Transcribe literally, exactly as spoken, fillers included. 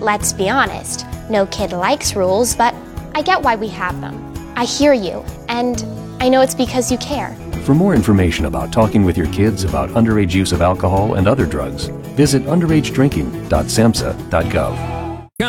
let's be honest, no kid likes rules, but I get why we have them. I hear you, and I know it's because you care. For more information about talking with your kids about underage use of alcohol and other drugs, visit underage drinking dot samhsa dot gov.